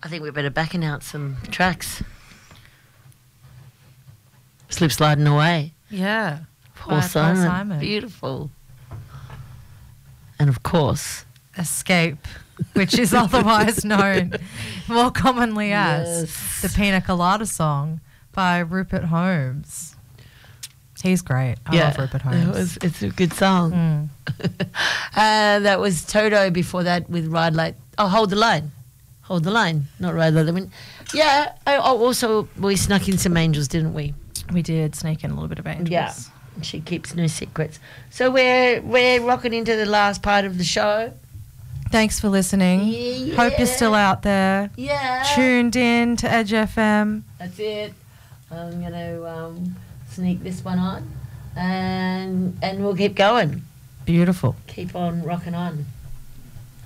I think we better back announce some tracks. Slip Sliding Away. Yeah. Paul by Simon. Beautiful. And of course, Escape, which is otherwise known more commonly as Yes. the Pina Colada song by Rupert Holmes. He's great. I love Rupert Holmes. It's a good song. That was Toto before that with Ride Like... Oh, Hold the Line. Hold the Line, not Ride Like... I mean, yeah, also we snuck in some Angels, didn't we? We did sneak in a little bit of Angels. Yeah, she keeps no secrets. So we're rocking into the last part of the show. Thanks for listening. Yeah. Hope you're still out there. Yeah. Tuned in to Edge FM. That's it. I'm going to sneak this one on and we'll keep going. Beautiful. Keep on rocking on.